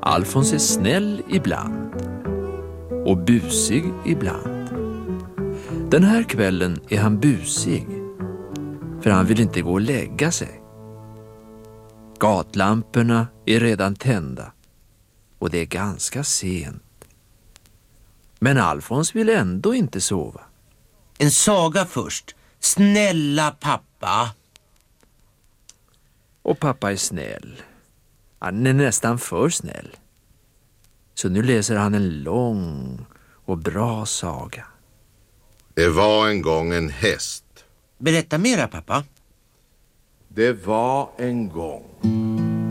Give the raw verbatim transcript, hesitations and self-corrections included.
Alfons är snäll ibland och busig ibland. Den här kvällen är han busig, för han vill inte gå och lägga sig. Gatlamporna är redan tända och det är ganska sent. Men Alfons vill ändå inte sova. En saga först. Snälla pappa. Och pappa är snäll. Han är nästan för snäll. Så nu läser han en lång och bra saga. Det var en gång en häst. Berätta mera, pappa. Det var en gång.